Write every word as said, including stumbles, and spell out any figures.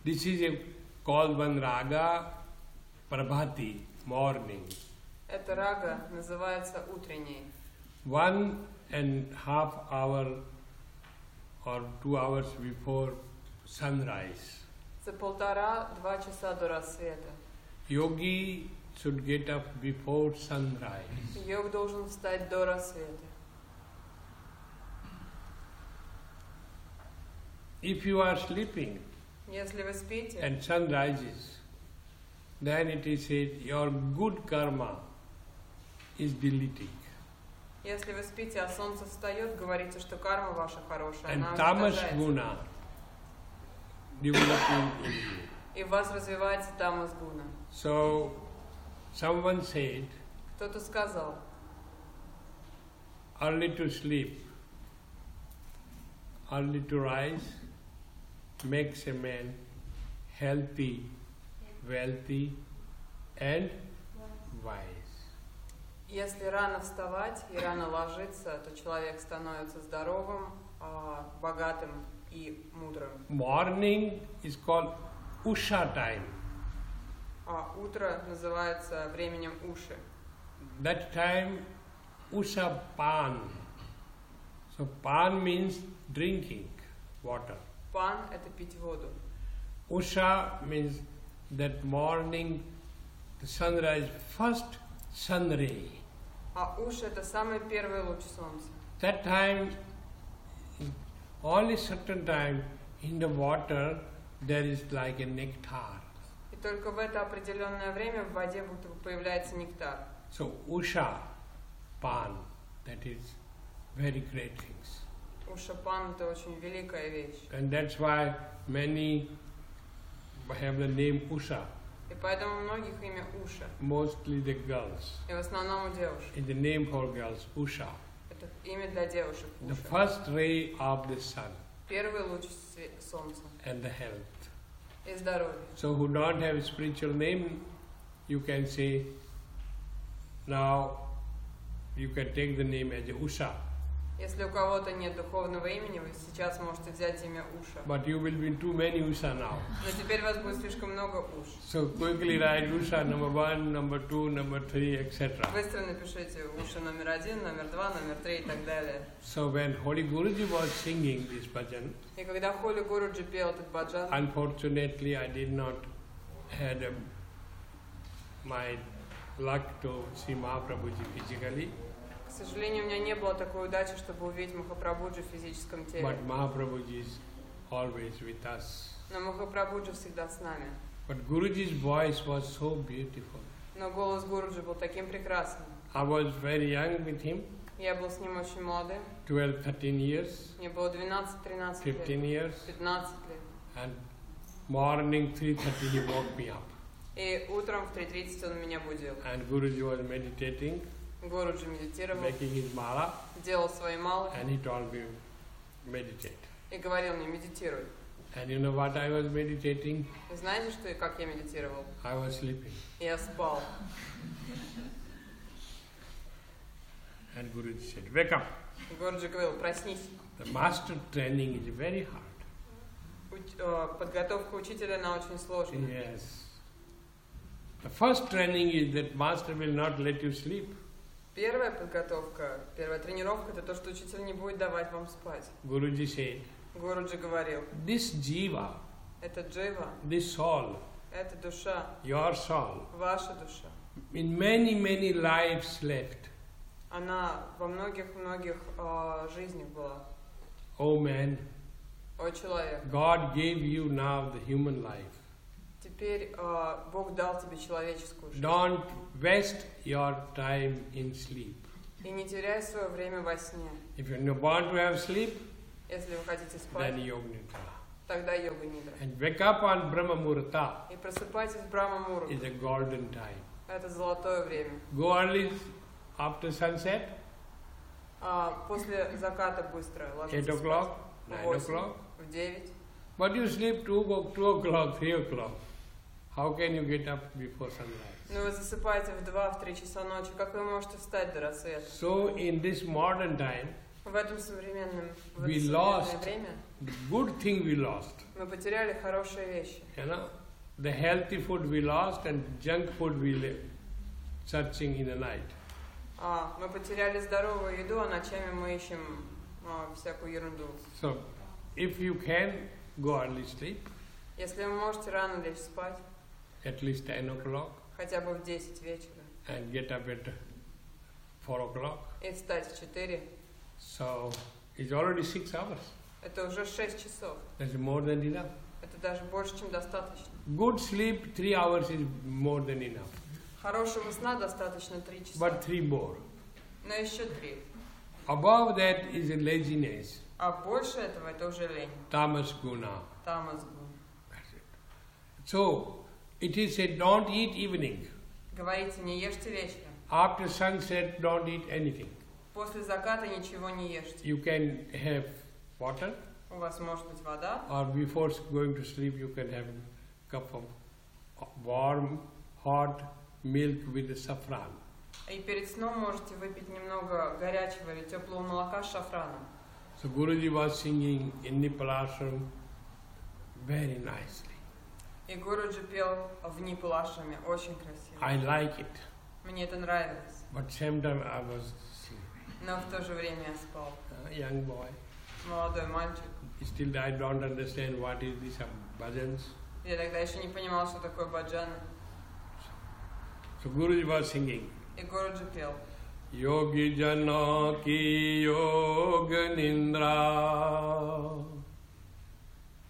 This is a called one raga prabhati, morning. Эта рага называется утренней. One and half hour or two hours before sunrise. За полтора-два часа до рассвета. Yogi should get up before sunrise. Йог должен встать до рассвета. If you are sleeping Если вы спите, and sun rises, then it is said your good karma is deleting. если вы спите, а солнце встает, говорится, что карма ваша хорошая, And она tamas уничтожается. guna developing in you. И в вас развивается тамас гуна. So, someone said, Кто-то сказал, early to sleep, early to rise makes a man healthy, wealthy and wise. если рано вставать и рано ложиться, то человек становится здоровым, а, богатым и мудрым. Morning is called Usha time. А утро называется временем уши. That time Usha pan. So pan means drinking water. Пан – это пить воду. Usha means that morning, the sunrise, first sun ray. А уши – это самый первый луч солнца. That time, only certain time in the water there is like a nectar. И только в это определенное время в воде будто бы появляется нектар. So Usha pan, that is very great things. Уша-пан – это очень великая вещь. And that's why many have the name Usha, И поэтому у многих имя Уша. mostly the girls. И в основном у девушек. In the name for girls, Usha. Это имя для девушек The Уша. first ray of the sun Первый луч све- солнца. and the health. И здоровье. So who don't have a spiritual name, you can say, now you can take the name as Usha. Если у кого-то нет духовного имени, вы сейчас можете взять имя Уша. But you will be too many Usha now. Но теперь у вас будет слишком много уш. So quickly write Usha number one, number two, number three, et cetera. Быстро напишите Уша номер один, номер два, номер три и так далее. So when Holy Guruji was singing this bhajan, И когда Холи Гуруджи пел этот баджан, unfortunately I did not had a, my luck to see Mahaprabhuji physically, к сожалению, у меня не было такой удачи, чтобы увидеть Махапрабхуджи в физическом теле. but Mahaprabhuji is always with us. Но Махапрабхуджи всегда с нами. But Guruji's voice was so beautiful. Но голос Гуруджи был таким прекрасным. I was very young with him, Я был с ним очень молодым. twelve, thirteen years, Мне было двенадцать-тринадцать fifteen лет. years, пятнадцать лет. and morning three thirty he woke me up. И утром в три тридцать он меня будил. And Guruji was meditating, Гуруджи медитировал, making his mala, делал свои малы and he told me, meditate. и говорил мне, медитируй. And you know what I was meditating? И знаете, что и как я медитировал? I was sleeping. Я спал. And Guruji said, wake up. И Гуруджи говорил, проснись. The master training is very hard. Уч- э, Подготовка учителя, она очень сложная. Yes. The first training is that master will not let you sleep. Первая подготовка, первая тренировка – это то, что учитель не будет давать вам спать. Guruji said, Гуруджи говорил, this jiva, это джива, this soul, это душа, your soul, ваша душа. in many, many lives left. Она во многих-многих э, жизнях была. Oh man, О, человек, God gave you now the human life. теперь э, Бог дал тебе человеческую жизнь. Don't waste your time in sleep. И не теряй свое время во сне. If you want to have sleep, Если вы хотите спать, then yoga nidra. тогда йога нидра. And wake up on Brahma Muhurta И просыпайтесь в Брахма Муру. is a golden time. Это золотое время. Go early after sunset, А после заката быстро eight ложитесь спать. o'clock, В nine восемь, o'clock. в девять. But you sleep two, o- two o'clock, three o'clock. How can you get up before sunrise? Но вы засыпаете в два, в три часа ночи. Как вы можете встать до рассвета? So in this modern time, В этом современном, в We это lost. современное время The good thing we lost. мы потеряли хорошие вещи. You know, the healthy food we lost and junk food we li- searching in the night. А, мы потеряли здоровую еду, а ночами мы ищем а, всякую ерунду. So, if you can go early sleep, Если вы можете рано лечь спать, at least ten o'clock, хотя бы в десять вечера, and get up at four o'clock, и встать в четыре, so it's already six hours. это уже шесть часов. That's more than enough. Это даже больше, чем достаточно. Good sleep, three hours is more than enough. Хорошего сна достаточно три часа, But three more. но еще три. Above that is a laziness, А больше этого это уже лень. tamas guna. Тамас гун. That's it. So, it is said don't eat evening. Говорится, не ешьте вечером. After sunset, don't eat anything. После заката ничего не ешьте. You can have water, У вас может быть вода, or before going to sleep, you can have a cup of warm, hot milk with saffron. и перед сном можете выпить немного горячего или теплого молока с шафраном. So Guruji was singing in Nipalashram very nicely. И Гуруджи пел в Нипалашраме очень красиво. I like it, Мне это нравилось, but same time I was sleepy. но в то же время я спал. A young boy. Молодой мальчик. Still I don't understand what is this bhajans. Я тогда еще не понимал, что такое баджаны. So Guruji was singing. И Гуруджи пел. Yogi jana ki yoga nindra